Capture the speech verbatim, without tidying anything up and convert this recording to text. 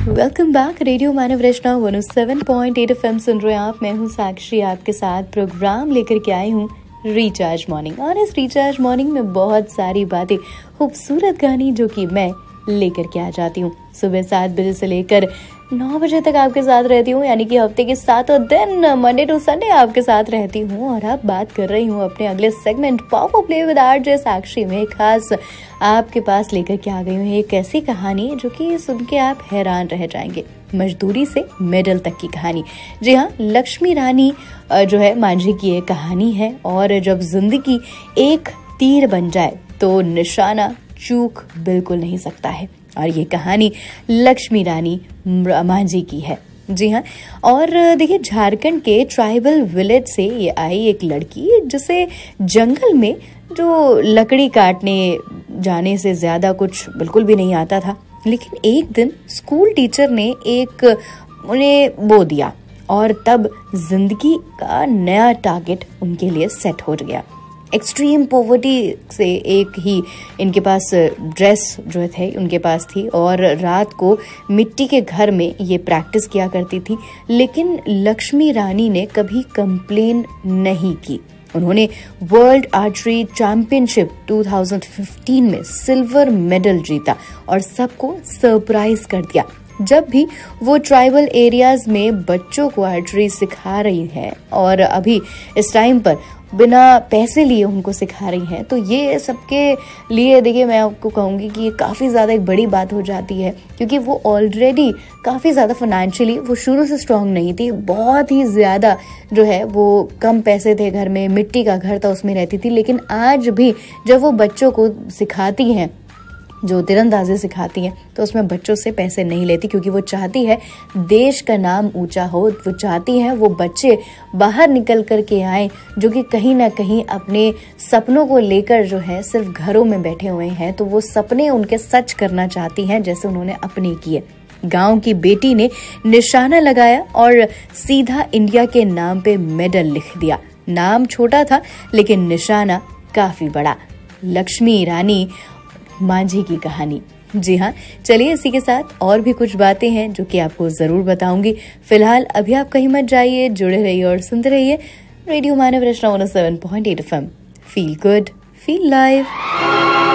Welcome back. Radio मानव रचना one O seven point eight F M सुन रहे हैं आप। मैं हूँ साक्षी, आपके साथ प्रोग्राम लेकर के आई हूँ रिचार्ज मॉर्निंग। और इस रिचार्ज मॉर्निंग में बहुत सारी बातें, खूबसूरत कहानी जो कि मैं लेकर के आ जाती हूँ। सुबह सात बजे से लेकर नौ बजे तक आपके साथ रहती हूँ, यानी कि हफ्ते के सातों दिन मंडे टू संडे आपके साथ रहती हूँ। और अब बात कर रही हूँ अपने अगले segment power play with RJ साक्षी में खास आपके पास लेकर के आ गई हूँ एक ऐसी कहानी जो कि सुन के आप हैरान रह जाएंगे। मजदूरी से मेडल तक की कहानी। जी हाँ, लक्ष्मी रानी जो है मांझी की एक कहानी है। और जब जिंदगी एक तीर बन जाए तो निशाना चूक बिल्कुल नहीं सकता है। और ये कहानी लक्ष्मी रानी मांझी की है। जी हाँ, और देखिए झारखंड के ट्राइबल विलेज से ये आई एक लड़की जिसे जंगल में जो लकड़ी काटने जाने से ज्यादा कुछ बिल्कुल भी नहीं आता था। लेकिन एक दिन स्कूल टीचर ने एक उन्हें बो दिया और तब जिंदगी का नया टारगेट उनके लिए सेट हो गया। एक्सट्रीम पॉवर्टी से एक ही इनके पास ड्रेस जो थे उनके पास थी और रात को मिट्टी के घर में ये प्रैक्टिस किया करती थी। लेकिन लक्ष्मी रानी ने कभी कंप्लेन नहीं की। उन्होंने वर्ल्ड आर्चरी चैंपियनशिप दो हज़ार पंद्रह में सिल्वर मेडल जीता और सबको सरप्राइज कर दिया। जब भी वो ट्राइबल एरियाज में बच्चों को आर्चरी सिखा रही है और अभी इस टाइम पर बिना पैसे लिए उनको सिखा रही हैं, तो ये सबके लिए देखिए मैं आपको कहूँगी कि ये काफ़ी ज़्यादा एक बड़ी बात हो जाती है। क्योंकि वो ऑलरेडी काफ़ी ज़्यादा फाइनेंशियली वो शुरू से स्ट्रांग नहीं थी, बहुत ही ज़्यादा जो है वो कम पैसे थे घर में, मिट्टी का घर था उसमें रहती थी। लेकिन आज भी जब वो बच्चों को सिखाती हैं, जो तीरंदाजी सिखाती हैं, तो उसमें बच्चों से पैसे नहीं लेती क्योंकि वो चाहती है देश का नाम ऊंचा हो। वो चाहती है वो बच्चे बाहर निकल कर के आए जो कि कहीं ना कहीं अपने सपनों को लेकर जो है सिर्फ घरों में बैठे हुए हैं, तो वो सपने उनके सच करना चाहती हैं जैसे उन्होंने अपने किए। गांव की बेटी ने निशाना लगाया और सीधा इंडिया के नाम पे मेडल लिख दिया। नाम छोटा था लेकिन निशाना काफी बड़ा। लक्ष्मी रानी मांझी की कहानी। जी हाँ, चलिए इसी के साथ और भी कुछ बातें हैं जो कि आपको जरूर बताऊंगी। फिलहाल अभी आप कहीं मत जाइए, जुड़े रहिए और सुनते रहिए रेडियो मानव रचना one O seven point eight F M. Feel good, feel live.